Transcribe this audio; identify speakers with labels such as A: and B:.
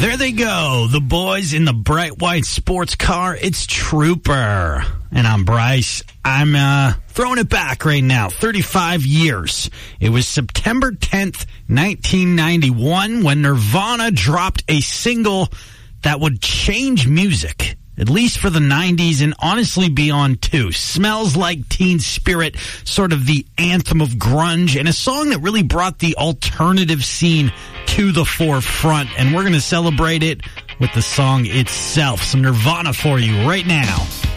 A: There they go, the boys in the bright white sports car. It's Trooper. And I'm Bryce. I'm throwing it back right now, 35 years. It was September 10th, 1991, when Nirvana dropped a single that would change music, at least for the 90s and honestly beyond too. Smells Like Teen Spirit, sort of the anthem of grunge, and a song that really brought the alternative scene to the forefront. And we're going to celebrate it with the song itself. Some Nirvana for you right now.